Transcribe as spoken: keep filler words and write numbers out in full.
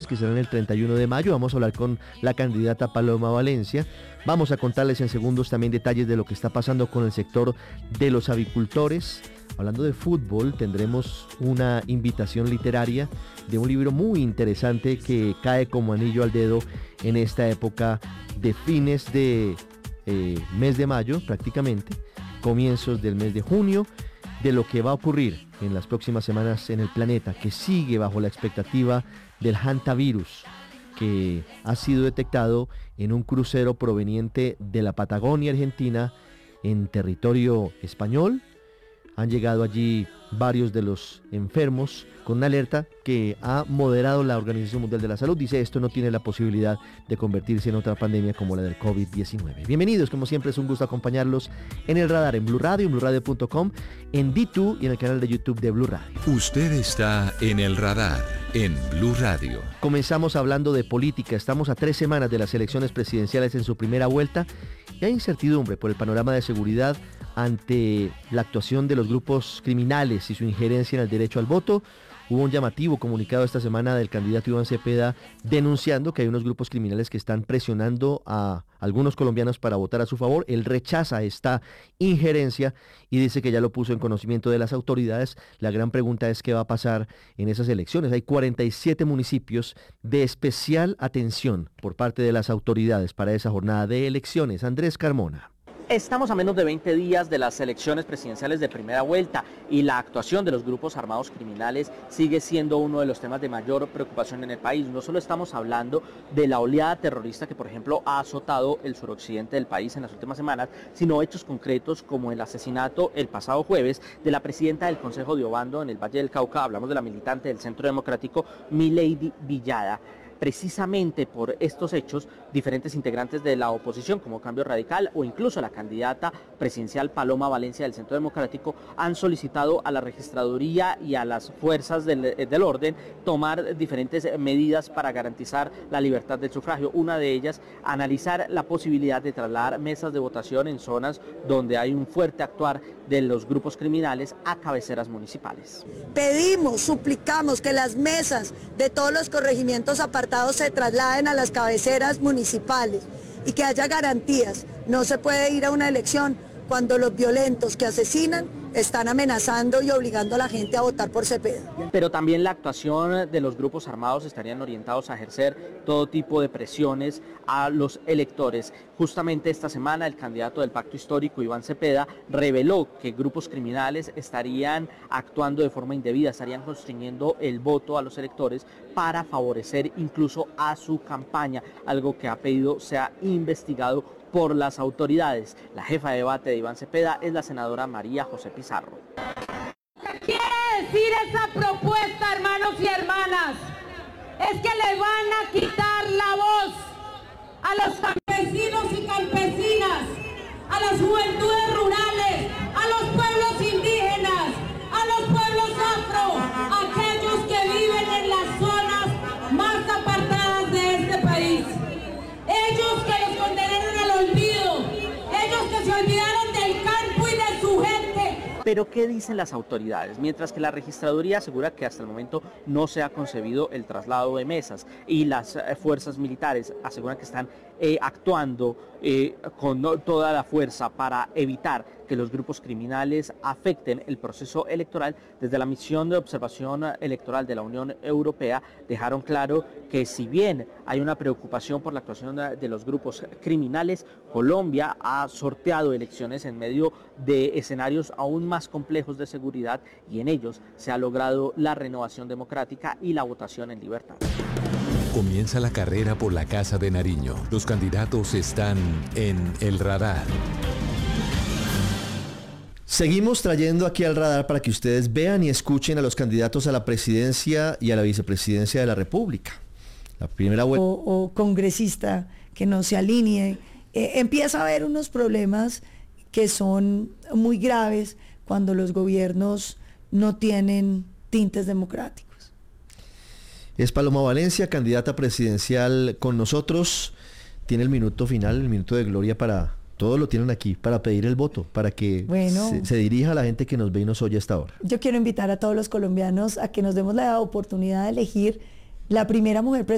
que serán el treinta y uno de mayo. Vamos a hablar con la candidata Paloma Valencia. Vamos a contarles en segundos también detalles de lo que está pasando con el sector de los avicultores. Hablando de fútbol, tendremos una invitación literaria de un libro muy interesante que cae como anillo al dedo en esta época de fines de eh, mes de mayo, prácticamente, comienzos del mes de junio, de lo que va a ocurrir en las próximas semanas en el planeta, que sigue bajo la expectativa del hantavirus, que ha sido detectado en un crucero proveniente de la Patagonia Argentina en territorio español. Han llegado allí varios de los enfermos con una alerta que ha moderado la Organización Mundial de la Salud. Dice, esto no tiene la posibilidad de convertirse en otra pandemia como la del COVID diecinueve. Bienvenidos, como siempre es un gusto acompañarlos en el radar, en Blue Radio, en blue radio punto com, en D dos y en el canal de YouTube de Blue Radio. Usted está en el radar, en Blue Radio. Comenzamos hablando de política. Estamos a tres semanas de las elecciones presidenciales en su primera vuelta y hay incertidumbre por el panorama de seguridad ante la actuación de los grupos criminales y su injerencia en el derecho al voto. Hubo un llamativo comunicado esta semana del candidato Iván Cepeda denunciando que hay unos grupos criminales que están presionando a algunos colombianos para votar a su favor. Él rechaza esta injerencia y dice que ya lo puso en conocimiento de las autoridades. La gran pregunta es qué va a pasar en esas elecciones. Hay cuarenta y siete municipios de especial atención por parte de las autoridades para esa jornada de elecciones. Andrés Carmona. Estamos a menos de veinte días de las elecciones presidenciales de primera vuelta y la actuación de los grupos armados criminales sigue siendo uno de los temas de mayor preocupación en el país. No solo estamos hablando de la oleada terrorista que, por ejemplo, ha azotado el suroccidente del país en las últimas semanas, sino hechos concretos como el asesinato el pasado jueves de la presidenta del Consejo de Obando en el Valle del Cauca. Hablamos de la militante del Centro Democrático, Milady Villada. Precisamente por estos hechos, diferentes integrantes de la oposición como Cambio Radical o incluso la candidata presidencial Paloma Valencia del Centro Democrático han solicitado a la registraduría y a las fuerzas del, del orden tomar diferentes medidas para garantizar la libertad del sufragio. Una de ellas, analizar la posibilidad de trasladar mesas de votación en zonas donde hay un fuerte actuar de los grupos criminales a cabeceras municipales. Pedimos, suplicamos que las mesas de todos los corregimientos apartados se trasladen a las cabeceras municipales y que haya garantías. No se puede ir a una elección cuando los violentos que asesinan están amenazando y obligando a la gente a votar por Cepeda. Pero también la actuación de los grupos armados estarían orientados a ejercer todo tipo de presiones a los electores. Justamente esta semana el candidato del Pacto Histórico, Iván Cepeda, reveló que grupos criminales estarían actuando de forma indebida, estarían constriñendo el voto a los electores para favorecer incluso a su campaña, algo que ha pedido sea investigado por las autoridades. La jefa de debate de Iván Cepeda es la senadora María José Pizarro. ¿Qué quiere decir esa propuesta, hermanos y hermanas? Es que le van a quitar la voz a los campesinos y campesinas, a las juventudes rurales, a los pueblos indígenas, a los pueblos afro, aquellos que viven en las zonas más apartadas de este país. Ellos que los condenaron al olvido, ellos que se olvidaron del campo y de su gente. Pero ¿qué dicen las autoridades? Mientras que la registraduría asegura que hasta el momento no se ha concebido el traslado de mesas y las eh, fuerzas militares aseguran que están eh, actuando eh, con no, toda la fuerza para evitar que los grupos criminales afecten el proceso electoral. Desde la misión de observación electoral de la Unión Europea dejaron claro que si bien hay una preocupación por la actuación de los grupos criminales, Colombia ha sorteado elecciones en medio de escenarios aún más complejos de seguridad y en ellos se ha logrado la renovación democrática y la votación en libertad. Comienza la carrera por la Casa de Nariño. Los candidatos están en el radar. Seguimos trayendo aquí al radar para que ustedes vean y escuchen a los candidatos a la presidencia y a la vicepresidencia de la República. La primera vuelta. O, o congresista que no se alinee. Eh, empieza a haber unos problemas que son muy graves cuando los gobiernos no tienen tintes democráticos. Es Paloma Valencia, candidata presidencial con nosotros. Tiene el minuto final, el minuto de gloria para... Todos lo tienen aquí para pedir el voto, para que bueno, se, se dirija a la gente que nos ve y nos oye hasta ahora. Yo quiero invitar a todos los colombianos a que nos demos la oportunidad de elegir la primera mujer presidenta